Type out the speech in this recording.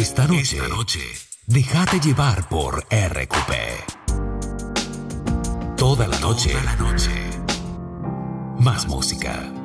Esta noche, déjate llevar por RQP. Toda la noche, más música.